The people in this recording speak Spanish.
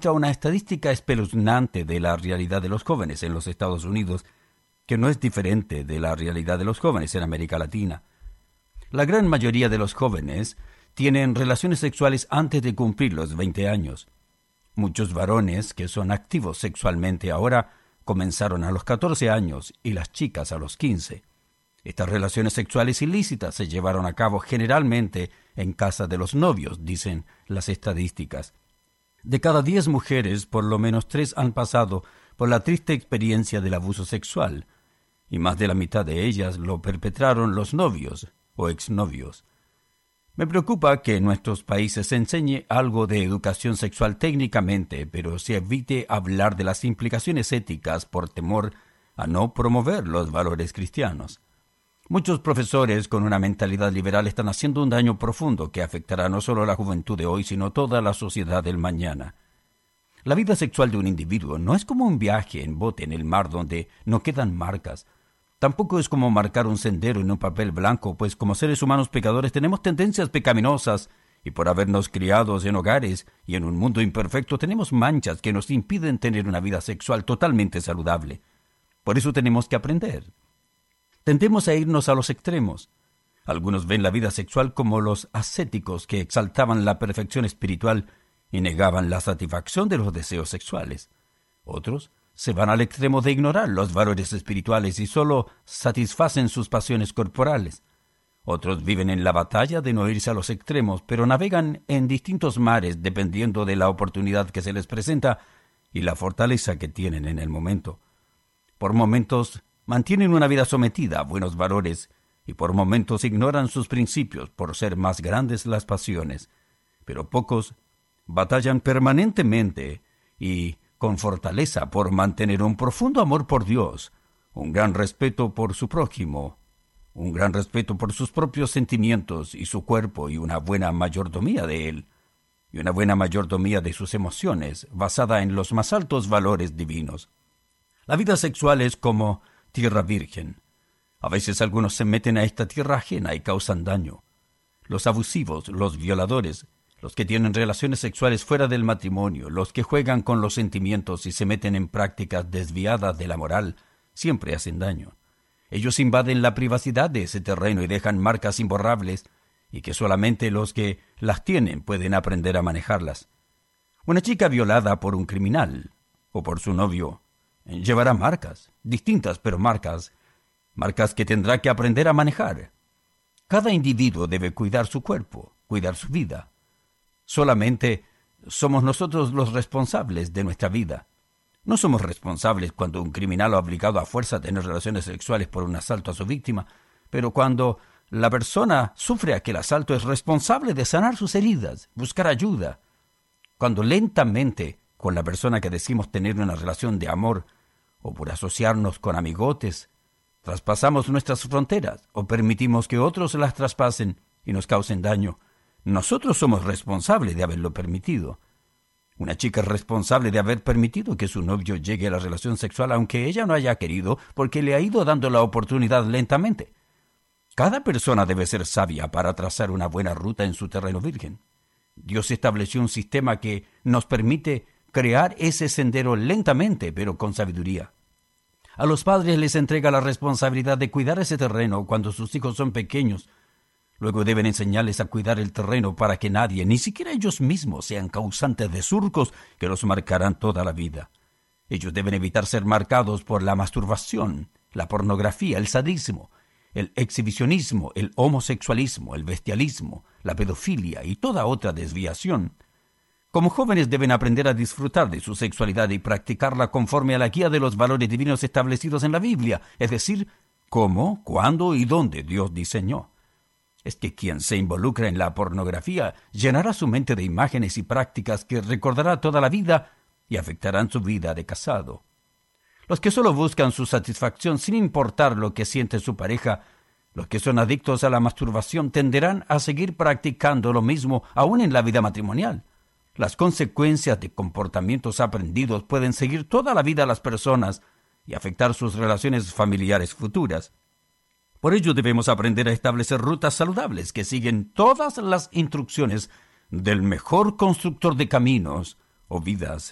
muestra una estadística espeluznante de la realidad de los jóvenes en los Estados Unidos, que no es diferente de la realidad de los jóvenes en América Latina. La gran mayoría de los jóvenes tienen relaciones sexuales antes de cumplir los 20 años. Muchos varones que son activos sexualmente ahora comenzaron a los 14 años y las chicas a los 15. Estas relaciones sexuales ilícitas se llevaron a cabo generalmente en casa de los novios, dicen las estadísticas. De cada 10 mujeres, por lo menos 3 han pasado por la triste experiencia del abuso sexual, y más de la mitad de ellas lo perpetraron los novios o exnovios. Me preocupa que en nuestros países se enseñe algo de educación sexual técnicamente, pero se evite hablar de las implicaciones éticas por temor a no promover los valores cristianos. Muchos profesores con una mentalidad liberal están haciendo un daño profundo que afectará no solo a la juventud de hoy, sino toda la sociedad del mañana. La vida sexual de un individuo no es como un viaje en bote en el mar donde no quedan marcas. Tampoco es como marcar un sendero en un papel blanco, pues como seres humanos pecadores tenemos tendencias pecaminosas y por habernos criados en hogares y en un mundo imperfecto tenemos manchas que nos impiden tener una vida sexual totalmente saludable. Por eso tenemos que aprender. Tendemos a irnos a los extremos. Algunos ven la vida sexual como los ascéticos que exaltaban la perfección espiritual y negaban la satisfacción de los deseos sexuales. Otros se van al extremo de ignorar los valores espirituales y solo satisfacen sus pasiones corporales. Otros viven en la batalla de no irse a los extremos, pero navegan en distintos mares dependiendo de la oportunidad que se les presenta y la fortaleza que tienen en el momento. Por momentos mantienen una vida sometida a buenos valores y por momentos ignoran sus principios por ser más grandes las pasiones, pero pocos batallan permanentemente y con fortaleza por mantener un profundo amor por Dios, un gran respeto por su prójimo, un gran respeto por sus propios sentimientos y su cuerpo y una buena mayordomía de él, y una buena mayordomía de sus emociones basada en los más altos valores divinos. La vida sexual es como tierra virgen. A veces algunos se meten a esta tierra ajena y causan daño. Los abusivos, los violadores, los que tienen relaciones sexuales fuera del matrimonio, los que juegan con los sentimientos y se meten en prácticas desviadas de la moral, siempre hacen daño. Ellos invaden la privacidad de ese terreno y dejan marcas imborrables, y que solamente los que las tienen pueden aprender a manejarlas. Una chica violada por un criminal o por su novio llevará marcas, distintas pero marcas que tendrá que aprender a manejar. Cada individuo debe cuidar su cuerpo, cuidar su vida. Solamente somos nosotros los responsables de nuestra vida. No somos responsables cuando un criminal ha obligado a fuerza a tener relaciones sexuales por un asalto a su víctima, pero cuando la persona sufre aquel asalto es responsable de sanar sus heridas, buscar ayuda. Cuando lentamente con la persona que decimos tener una relación de amor o por asociarnos con amigotes, traspasamos nuestras fronteras o permitimos que otros las traspasen y nos causen daño, nosotros somos responsables de haberlo permitido. Una chica es responsable de haber permitido que su novio llegue a la relación sexual aunque ella no haya querido porque le ha ido dando la oportunidad lentamente. Cada persona debe ser sabia para trazar una buena ruta en su terreno virgen. Dios estableció un sistema que nos permite crear ese sendero lentamente, pero con sabiduría. A los padres les entrega la responsabilidad de cuidar ese terreno cuando sus hijos son pequeños. Luego deben enseñarles a cuidar el terreno para que nadie, ni siquiera ellos mismos, sean causantes de surcos que los marcarán toda la vida. Ellos deben evitar ser marcados por la masturbación, la pornografía, el sadismo, el exhibicionismo, el homosexualismo, el bestialismo, la pedofilia y toda otra desviación. Como jóvenes deben aprender a disfrutar de su sexualidad y practicarla conforme a la guía de los valores divinos establecidos en la Biblia, es decir, cómo, cuándo y dónde Dios diseñó. Es que quien se involucra en la pornografía llenará su mente de imágenes y prácticas que recordará toda la vida y afectarán su vida de casado. Los que solo buscan su satisfacción sin importar lo que siente su pareja, los que son adictos a la masturbación tenderán a seguir practicando lo mismo aún en la vida matrimonial. Las consecuencias de comportamientos aprendidos pueden seguir toda la vida a las personas y afectar sus relaciones familiares futuras. Por ello debemos aprender a establecer rutas saludables que siguen todas las instrucciones del mejor constructor de caminos o vidas